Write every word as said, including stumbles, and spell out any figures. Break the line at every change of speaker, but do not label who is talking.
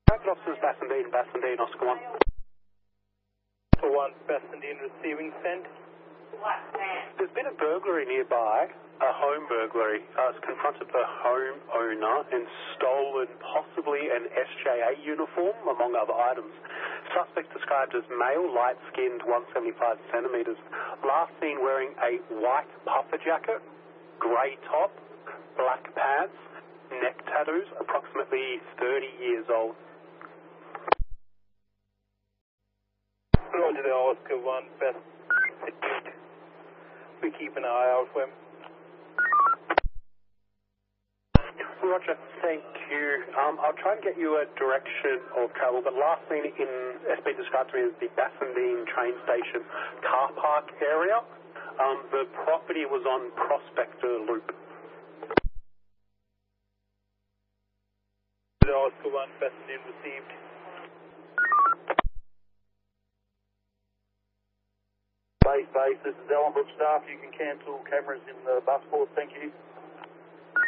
Rapid officers, Bassendean, Bassendean, Oscar one.
For one, Bassendean receiving send.
There's been a burglary nearby, a home burglary. Uh, it's confronted the home owner and stolen possibly an S J A uniform, among other items. Suspect described as male, light-skinned, one hundred seventy-five centimetres. Last seen wearing a white puffer jacket, grey top, black pants, neck tattoos, approximately thirty years old.
Roger the Oscar one, Bassendean. We keep an eye out for him.
Roger, thank you. Um, I'll try and get you a direction of travel, but last seen in S B described to me as the Bassendean train station car park area. Um, the property was on Prospector Loop.
The Oscar one, Bassendean received.
Base, base, this is Ellenbrook staff. You can cancel cameras in the bus port, thank you.